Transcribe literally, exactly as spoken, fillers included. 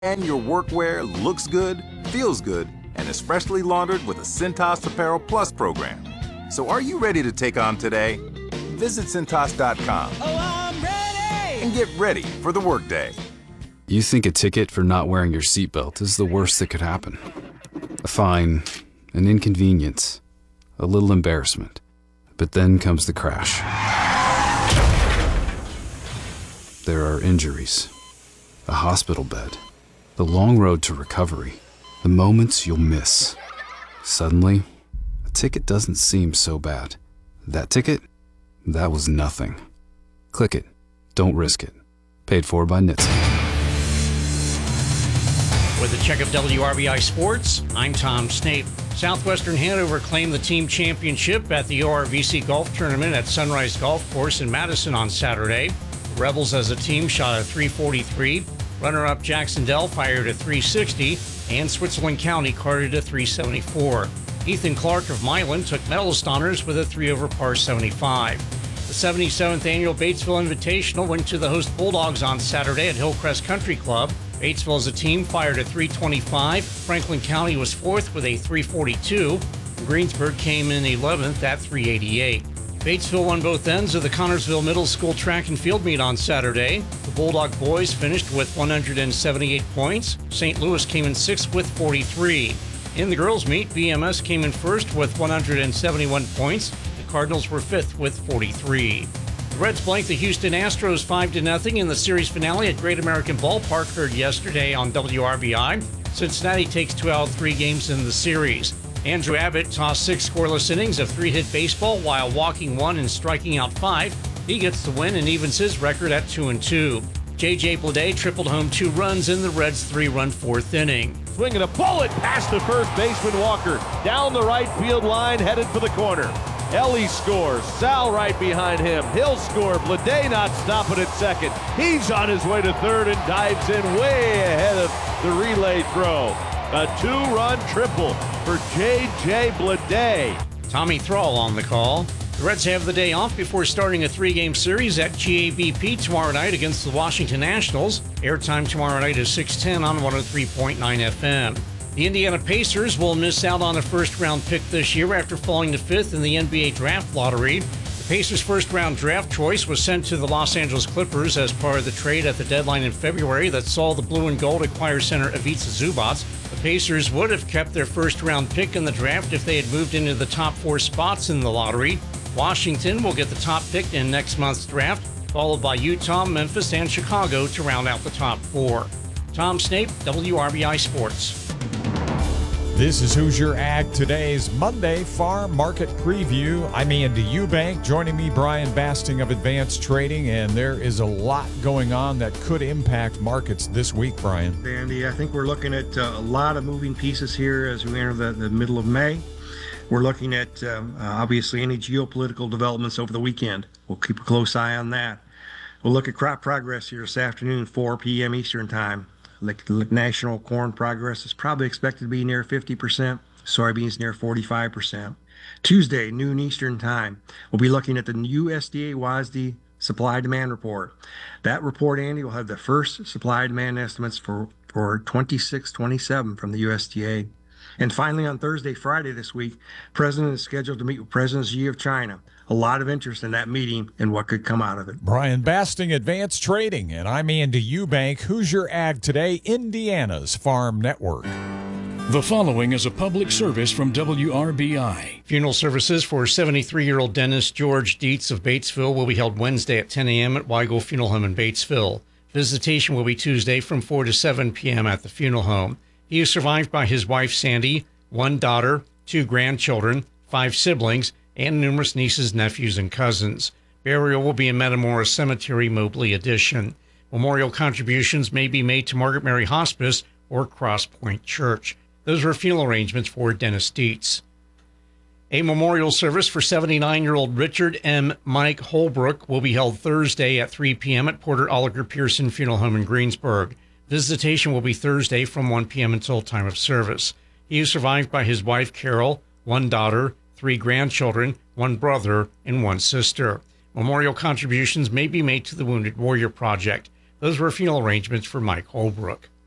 And your workwear looks good, feels good, and is freshly laundered with a Cintas Apparel Plus program. So are you ready to take on today? Visit Cintas dot com. Oh, I'm ready! And get ready for the workday. You think a ticket for not wearing your seatbelt is the worst that could happen. A fine, an inconvenience, a little embarrassment. But then comes the crash. There are injuries, a hospital bed, the long road to recovery, the moments you'll miss. Suddenly, a ticket doesn't seem so bad. That ticket? That was nothing. Click it. Don't risk it. Paid for by N H T S A. With a check of W R B I Sports, I'm Tom Snape. Southwestern Hanover claimed the team championship at the O R V C Golf Tournament at Sunrise Golf Course in Madison on Saturday. The Rebels as a team shot a three forty-three. Runner-up Jacksonville fired a three sixty, and Switzerland County carded a three seventy-four. Ethan Clark of Milan took medalist honors with a three over par seventy-five. The seventy-seventh Annual Batesville Invitational went to the host Bulldogs on Saturday at Hillcrest Country Club. Batesville as a team fired a three twenty-five. Franklin County was fourth with a three forty-two. Greensburg came in eleventh at three eighty-eight. Batesville won both ends of the Connorsville Middle School track and field meet on Saturday. The Bulldog boys finished with one hundred seventy-eight points. Saint Louis came in sixth with forty-three. In the girls' meet, B M S came in first with one hundred seventy-one points. The Cardinals were fifth with forty-three. The Reds blanked the Houston Astros five to nothing in the series finale at Great American Ballpark, heard yesterday on W R B I. Cincinnati takes two out of three games in the series. Andrew Abbott tossed six scoreless innings of three-hit baseball while walking one and striking out five. He gets the win and evens his record at two and two. J J Bleday tripled home two runs in the Reds' three-run fourth inning. Swinging a bullet past the first baseman Walker. Down the right field line, headed for the corner. Ellie scores. Sal right behind him. He'll score. Bleday not stopping at second. He's on his way to third and dives in way ahead of the relay throw. A two-run triple for J J Bleday. Tommy Thrall on the call. The Reds have the day off before starting a three-game series at G A B P tomorrow night against the Washington Nationals. Airtime tomorrow night is six ten on one oh three point nine F M. The Indiana Pacers will miss out on a first-round pick this year after falling to fifth in the N B A draft lottery. The Pacers' first-round draft choice was sent to the Los Angeles Clippers as part of the trade at the deadline in February that saw the Blue and Gold acquire center Ivica Zubac. The Pacers would have kept their first-round pick in the draft if they had moved into the top four spots in the lottery. Washington will get the top pick in next month's draft, followed by Utah, Memphis, and Chicago to round out the top four. Tom Snape, W R B I Sports. This is Hoosier Ag Today's Monday Farm Market Preview. I'm Andy Eubank. Joining me, Brian Basting of Advanced Trading, and there is a lot going on that could impact markets this week, Brian. Andy, I think we're looking at uh, a lot of moving pieces here as we enter the, the middle of May. We're looking at, um, uh, obviously, any geopolitical developments over the weekend. We'll keep a close eye on that. We'll look at crop progress here this afternoon, four p.m. Eastern Time. Like the national corn progress is probably expected to be near fifty percent, soybeans near forty-five percent. Tuesday, noon Eastern Time, we'll be looking at the U S D A W A S D supply-demand report. That report, Andy, will have the first supply-demand estimates for, for twenty-six twenty-seven from the U S D A. And finally, on Thursday, Friday this week, President is scheduled to meet with President Xi of China. A lot of interest in that meeting and what could come out of it. Brian Basting, Advanced Trading, and I'm Andy Eubank, Hoosier Ag Today, Indiana's Farm Network. The following is a public service from W R B I. Funeral services for seventy-three-year-old Dennis George Dietz of Batesville will be held Wednesday at ten a.m. at Weigel Funeral Home in Batesville. Visitation will be Tuesday from four to seven p.m. at the funeral home. He is survived by his wife, Sandy, one daughter, two grandchildren, five siblings, and numerous nieces, nephews, and cousins. Burial will be in Metamora Cemetery, Mobley Addition. Memorial contributions may be made to Margaret Mary Hospice or Cross Point Church. Those were funeral arrangements for Dennis Dietz. A memorial service for seventy-nine-year-old Richard M. Mike Holbrook will be held Thursday at three p.m. at Porter Oliger Pearson Funeral Home in Greensburg. Visitation will be Thursday from one p.m. until time of service. He is survived by his wife, Carol, one daughter, three grandchildren, one brother, and one sister. Memorial contributions may be made to the Wounded Warrior Project. Those were funeral arrangements for Mike Holbrook.